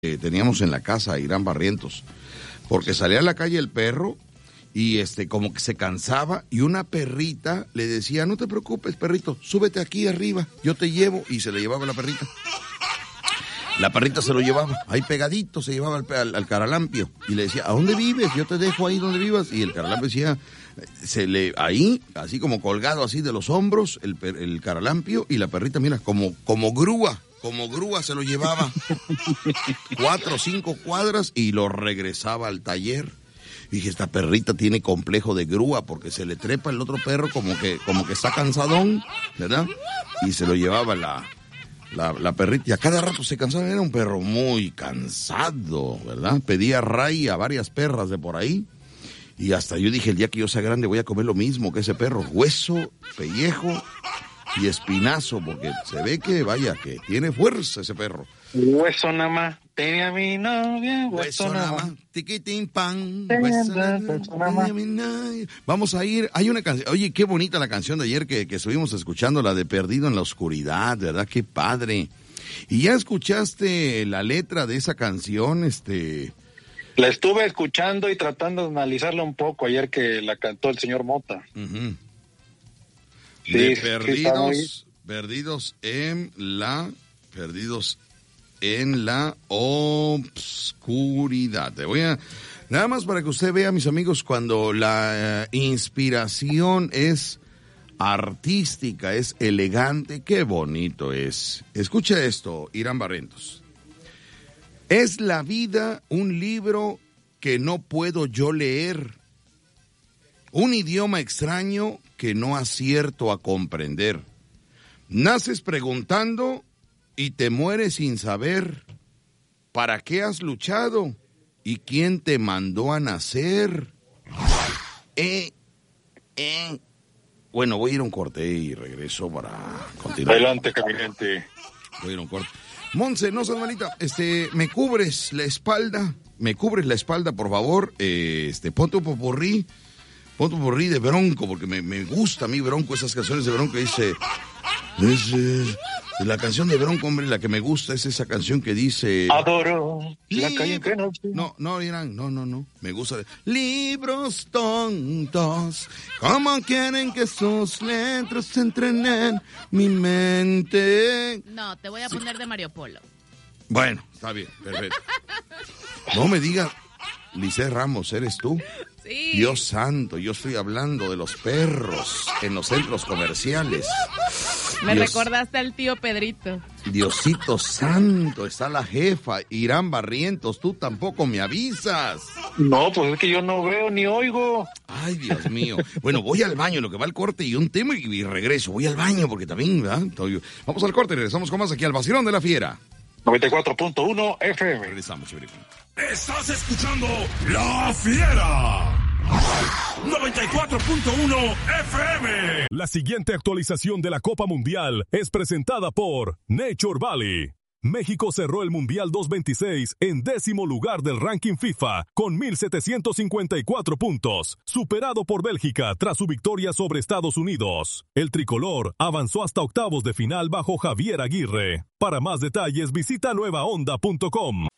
teníamos en la casa, Irán Barrientos, porque salía a la calle el perro y como que se cansaba y una perrita le decía, no te preocupes, perrito, súbete aquí arriba, yo te llevo, y se le llevaba la perrita. La perrita se lo llevaba, ahí pegadito, se llevaba al caralampio y le decía, ¿a dónde vives? Yo te dejo ahí donde vivas. Y el caralampio decía, ahí, así como colgado así de los hombros, el caralampio, y la perrita, mira, como grúa se lo llevaba 4 o 5 cuadras y lo regresaba al taller. Y dije, esta perrita tiene complejo de grúa porque se le trepa el otro perro como que está cansadón, ¿verdad? Y se lo llevaba la perrita, y a cada rato se cansaba. Era un perro muy cansado, ¿verdad? Pedía ray a varias perras de por ahí, y hasta yo dije, el día que yo sea grande voy a comer lo mismo que ese perro, hueso, pellejo y espinazo, porque se ve que, vaya, que tiene fuerza ese perro. Hueso nada más, tenía mi novia, hueso nada más. Tiquitín pan, hueso nada más. Vamos a ir, hay una canción, oye, qué bonita la canción de ayer que estuvimos escuchando, la de Perdido en la Oscuridad, ¿verdad? Qué padre. ¿Y ya escuchaste la letra de esa canción, La estuve escuchando y tratando de analizarla un poco ayer que la cantó el señor Mota. Uh-huh. Sí, de perdidos en la oscuridad. Nada más para que usted vea, mis amigos, cuando la inspiración es artística, es elegante, qué bonito es. Escucha esto, Irán Barrientos. Es la vida un libro que no puedo yo leer, un idioma extraño que no acierto a comprender. Naces preguntando y te mueres sin saber para qué has luchado y quién te mandó a nacer. Bueno, voy a ir a un corte y regreso para continuar. Adelante, caminante. Voy a ir a un corte. Monse, no seas malita, me cubres la espalda, por favor, ponte un popurrí de Bronco, porque me gusta a mí Bronco, esas canciones de Bronco que dice, la canción de Bronco, hombre, la que me gusta es esa canción que dice, adoro la calle que no. No, Irán, no, me gusta, libros tontos, ¿cómo quieren que sus letras entren en mi mente? No, te voy a poner de Mario Polo. Bueno, está bien, perfecto. No me digas, Lice Ramos, ¿eres tú? Sí. Dios santo, yo estoy hablando de los perros en los centros comerciales. Me recordaste al tío Pedrito. Diosito santo, está la jefa, Irán Barrientos, tú tampoco me avisas. No, pues es que yo no veo ni oigo. Ay, Dios mío. Bueno, voy al baño, lo que va al corte y un tema y regreso. Voy al baño porque también, ¿verdad? Vamos al corte y regresamos con más aquí al Vacilón de la Fiera. 94.1 FM. Regresamos, chévere. Estás escuchando La Fiera. 94.1 FM. La siguiente actualización de la Copa Mundial es presentada por Nature Valley. México cerró el Mundial 2026 en 10º lugar del ranking FIFA con 1,754 puntos, superado por Bélgica tras su victoria sobre Estados Unidos. El tricolor avanzó hasta octavos de final bajo Javier Aguirre. Para más detalles visita nuevaonda.com.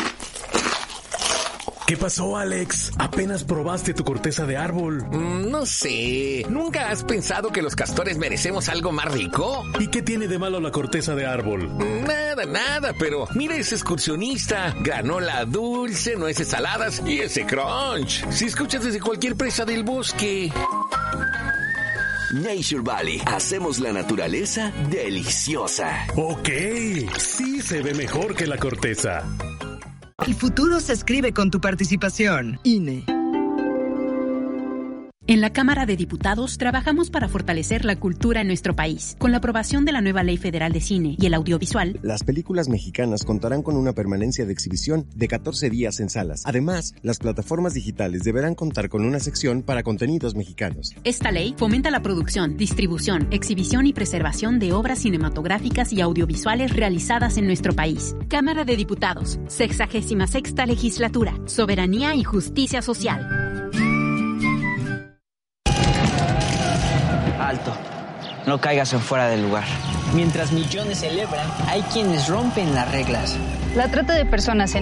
¿Qué pasó, Alex? ¿Apenas probaste tu corteza de árbol? No sé. ¿Nunca has pensado que los castores merecemos algo más rico? ¿Y qué tiene de malo la corteza de árbol? Nada, pero mira ese excursionista. Granola dulce, nueces saladas y ese crunch. Si escuchas desde cualquier presa del bosque. Nature Valley. Hacemos la naturaleza deliciosa. Ok, sí se ve mejor que la corteza. El futuro se escribe con tu participación. INE. En la Cámara de Diputados trabajamos para fortalecer la cultura en nuestro país. Con la aprobación de la nueva Ley Federal de Cine y el Audiovisual, las películas mexicanas contarán con una permanencia de exhibición de 14 días en salas. Además, las plataformas digitales deberán contar con una sección para contenidos mexicanos. Esta ley fomenta la producción, distribución, exhibición y preservación de obras cinematográficas y audiovisuales realizadas en nuestro país. Cámara de Diputados, 66ª Legislatura, Soberanía y Justicia Social. Alto, no caigas en fuera del lugar. Mientras millones celebran, hay quienes rompen las reglas. La trata de personas en